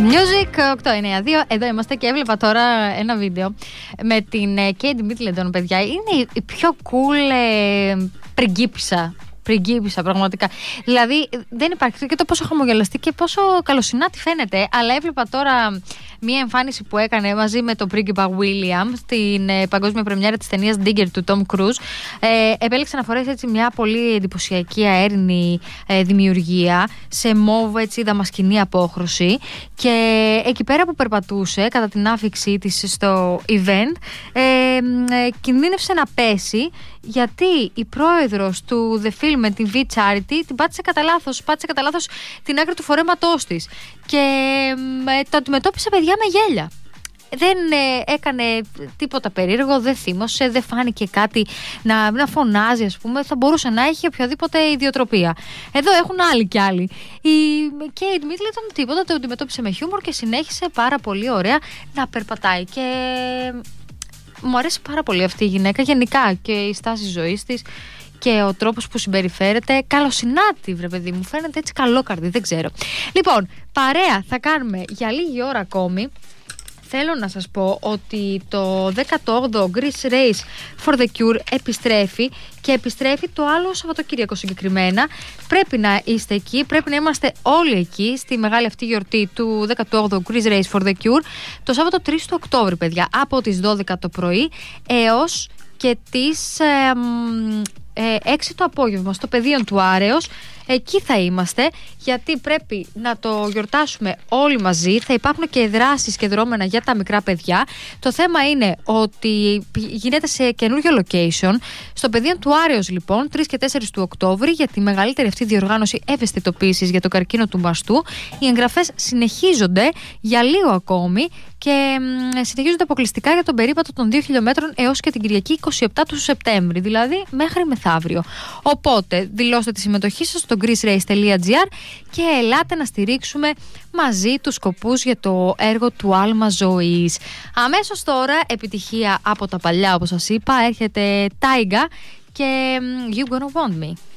Music 892. Εδώ είμαστε και έβλεπα τώρα ένα βίντεο με την Kate Middleton, παιδιά. Είναι η πιο cool πριγκίπισσα, πραγματικά. Δηλαδή, δεν υπάρχει και το πόσο χαμογελαστή και πόσο καλοσυνάτη φαίνεται. Αλλά έβλεπα τώρα μία εμφάνιση που έκανε μαζί με τον πρίγκιπα William στην παγκόσμια πρεμιέρα της ταινίας Digger του Tom Cruise. Επέλεξε να φορέσει έτσι μια πολύ εντυπωσιακή αέρινη δημιουργία σε μόβ, έτσι δαμασκηνή απόχρωση. Και εκεί πέρα που περπατούσε κατά την άφηξή της στο event, κινδύνευσε να πέσει, γιατί η πρόεδρος του The Film με την V Charity την πάτησε κατά λάθος την άκρη του φορέματός της και το αντιμετώπισε, παιδιά, με γέλια. Δεν έκανε τίποτα περίεργο, δεν θύμωσε, δεν φάνηκε κάτι να φωνάζει, ας πούμε. Θα μπορούσε να έχει οποιαδήποτε ιδιοτροπία. Εδώ έχουν άλλοι κι άλλοι. Η Kate Middleton τίποτα, το αντιμετώπισε με χιούμορ και συνέχισε πάρα πολύ ωραία να περπατάει. Και μου αρέσει πάρα πολύ αυτή η γυναίκα γενικά, και η στάση ζωής της και ο τρόπος που συμπεριφέρεται. Καλοσυνάτη, βρε παιδί μου, φαίνεται έτσι καλόκαρδη, δεν ξέρω. Λοιπόν, παρέα θα κάνουμε για λίγη ώρα ακόμη. Θέλω να σας πω ότι το 18ο Greece Race for the Cure επιστρέφει, και επιστρέφει το άλλο Σαββατοκύριακο συγκεκριμένα. Πρέπει να είστε εκεί, πρέπει να είμαστε όλοι εκεί στη μεγάλη αυτή γιορτή του 18ου Greece Race for the Cure το Σάββατο 3 του Οκτώβρη, παιδιά, από τις 12 το πρωί έως και τις 6 το απόγευμα στο Πεδίον του Άρεως. Εκεί θα είμαστε, γιατί πρέπει να το γιορτάσουμε όλοι μαζί. Θα υπάρχουν και δράσεις και δρόμενα για τα μικρά παιδιά. Το θέμα είναι ότι γίνεται σε καινούριο location, στο Πεδίον του Άρεως, λοιπόν, 3 και 4 του Οκτώβρη, για τη μεγαλύτερη αυτή διοργάνωση ευαισθητοποίησης για το καρκίνο του μαστού. Οι εγγραφές συνεχίζονται για λίγο ακόμη και συνεχίζονται αποκλειστικά για τον περίπατο των 2 χιλιόμετρων έως και την Κυριακή 27 του Σεπτέμβρη, δηλαδή μέχρι μεθαύριο. Οπότε δηλώστε τη συμμετοχή σας στο greecerace.gr και ελάτε να στηρίξουμε μαζί τους σκοπούς για το έργο του Άλμα Ζωής. Αμέσως τώρα, επιτυχία από τα παλιά, όπως σας είπα, έρχεται Τάιγκα και You Gonna Want Me.